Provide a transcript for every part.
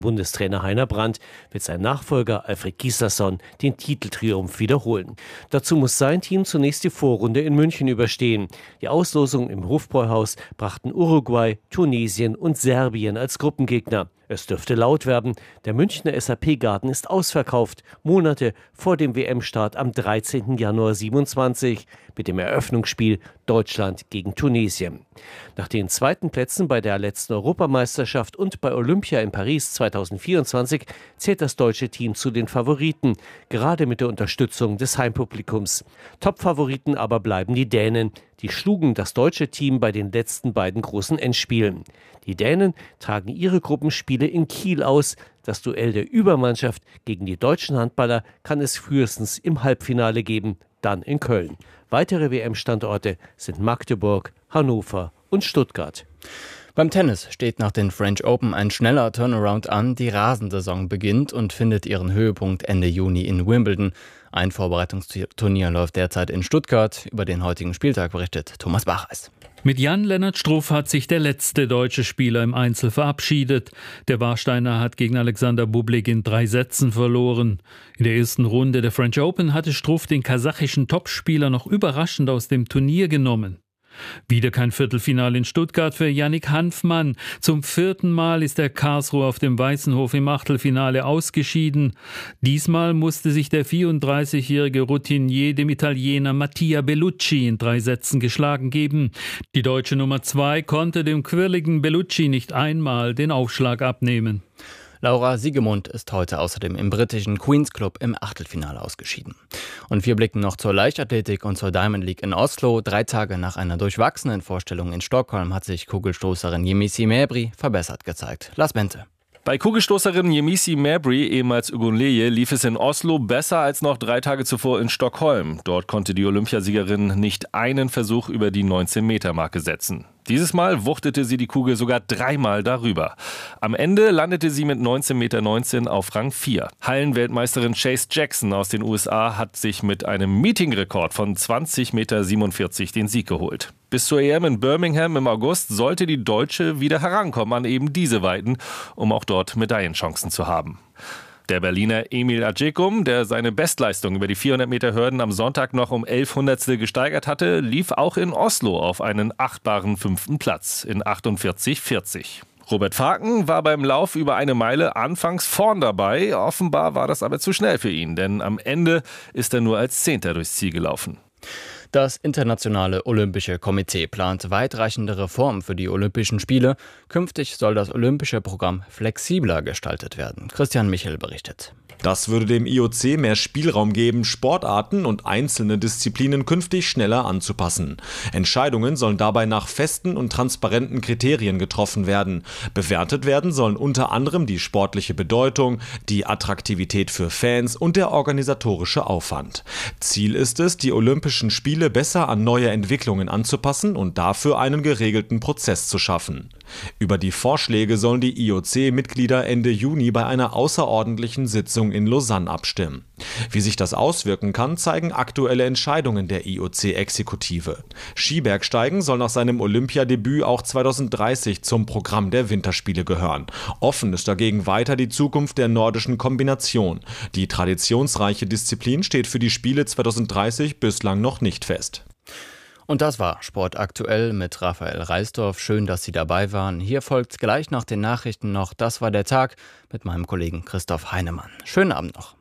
Bundestrainer Heiner Brandt wird sein Nachfolger Alfred Gislason den Titeltriumph wiederholen. Dazu muss sein Team zunächst die Vorrunde in München überstehen. Die Auslosung im Hofbräuhaus brachten Uruguay, Tunesien und Serbien als Gruppengegner. Es dürfte laut werden. Der Münchner SAP-Garten ist ausverkauft, Monate vor dem WM-Start am 13. Januar 27 mit dem Eröffnungsspiel Deutschland gegen Tunesien. Nach den zweiten Plätzen bei der letzten Europameisterschaft und bei Olympia in Paris 2024 zählt das deutsche Team zu den Favoriten, gerade mit der Unterstützung des Heimpublikums. Top-Favoriten aber bleiben die Dänen. Die schlugen das deutsche Team bei den letzten beiden großen Endspielen. Die Dänen tragen ihre Gruppenspiele in Kiel aus. Das Duell der Übermannschaft gegen die deutschen Handballer kann es frühestens im Halbfinale geben, dann in Köln. Weitere WM-Standorte sind Magdeburg, Hannover und Stuttgart. Beim Tennis steht nach den French Open ein schneller Turnaround an. Die Rasensaison beginnt und findet ihren Höhepunkt Ende Juni in Wimbledon. Ein Vorbereitungsturnier läuft derzeit in Stuttgart. Über den heutigen Spieltag berichtet Thomas Bachreis. Mit Jan-Lennart Struff hat sich der letzte deutsche Spieler im Einzel verabschiedet. Der Warsteiner hat gegen Alexander Bublik in 3 Sätzen verloren. In der ersten Runde der French Open hatte Struff den kasachischen Topspieler noch überraschend aus dem Turnier genommen. Wieder kein Viertelfinale in Stuttgart für Yannick Hanfmann. Zum 4. Mal ist der Karlsruher auf dem Weißenhof im Achtelfinale ausgeschieden. Diesmal musste sich der 34-jährige Routinier dem Italiener Mattia Bellucci in 3 Sätzen geschlagen geben. Die deutsche Nummer 2 konnte dem quirligen Bellucci nicht einmal den Aufschlag abnehmen. Laura Siegemund ist heute außerdem im britischen Queen's Club im Achtelfinale ausgeschieden. Und wir blicken noch zur Leichtathletik und zur Diamond League in Oslo. 3 Tage nach einer durchwachsenen Vorstellung in Stockholm hat sich Kugelstoßerin Yemisi Mevri verbessert gezeigt. Lars Bente. Bei Kugelstoßerin Yemisi Mevri, ehemals Ugunleye, lief es in Oslo besser als noch 3 Tage zuvor in Stockholm. Dort konnte die Olympiasiegerin nicht einen Versuch über die 19-Meter-Marke setzen. Dieses Mal wuchtete sie die Kugel sogar 3-mal darüber. Am Ende landete sie mit 19,19 Meter auf Rang 4. Hallenweltmeisterin Chase Jackson aus den USA hat sich mit einem Meetingrekord von 20,47 Meter den Sieg geholt. Bis zur EM in Birmingham im August sollte die Deutsche wieder herankommen an eben diese Weiten, um auch dort Medaillenchancen zu haben. Der Berliner Emil Adjekum, der seine Bestleistung über die 400 Meter Hürden am Sonntag noch um 11 Hundertstel gesteigert hatte, lief auch in Oslo auf einen achtbaren 5. Platz in 48,40. Robert Faken war beim Lauf über 1 Meile anfangs vorn dabei. Offenbar war das aber zu schnell für ihn, denn am Ende ist er nur als 10. durchs Ziel gelaufen. Das Internationale Olympische Komitee plant weitreichende Reformen für die Olympischen Spiele. Künftig soll das olympische Programm flexibler gestaltet werden. Christian Michel berichtet. Das würde dem IOC mehr Spielraum geben, Sportarten und einzelne Disziplinen künftig schneller anzupassen. Entscheidungen sollen dabei nach festen und transparenten Kriterien getroffen werden. Bewertet werden sollen unter anderem die sportliche Bedeutung, die Attraktivität für Fans und der organisatorische Aufwand. Ziel ist es, die Olympischen Spiele besser an neue Entwicklungen anzupassen und dafür einen geregelten Prozess zu schaffen. Über die Vorschläge sollen die IOC-Mitglieder Ende Juni bei einer außerordentlichen Sitzung in Lausanne abstimmen. Wie sich das auswirken kann, zeigen aktuelle Entscheidungen der IOC-Exekutive. Skibergsteigen soll nach seinem Olympiadebüt auch 2030 zum Programm der Winterspiele gehören. Offen ist dagegen weiter die Zukunft der nordischen Kombination. Die traditionsreiche Disziplin steht für die Spiele 2030 bislang noch nicht fest. Und das war Sport aktuell mit Raphael Reisdorf. Schön, dass Sie dabei waren. Hier folgt gleich nach den Nachrichten noch Das war der Tag mit meinem Kollegen Christoph Heinemann. Schönen Abend noch.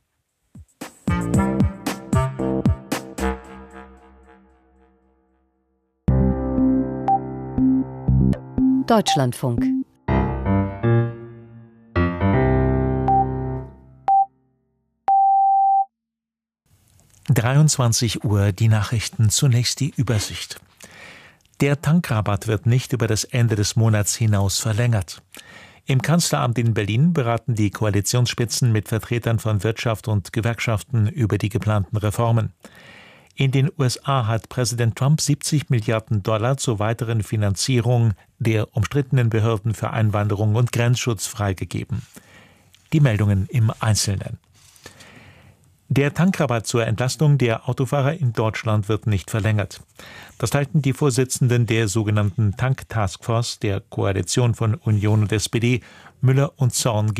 Deutschlandfunk. Uhr, die Nachrichten, zunächst die Übersicht. Der Tankrabatt wird nicht über das Ende des Monats hinaus verlängert. Im Kanzleramt in Berlin beraten die Koalitionsspitzen mit Vertretern von Wirtschaft und Gewerkschaften über die geplanten Reformen. In den USA hat Präsident Trump 70 Milliarden Dollar zur weiteren Finanzierung der umstrittenen Behörden für Einwanderung und Grenzschutz freigegeben. Die Meldungen im Einzelnen. Der Tankrabatt zur Entlastung der Autofahrer in Deutschland wird nicht verlängert. Das teilten die Vorsitzenden der sogenannten Tank-Taskforce der Koalition von Union und SPD, Müller und Zorn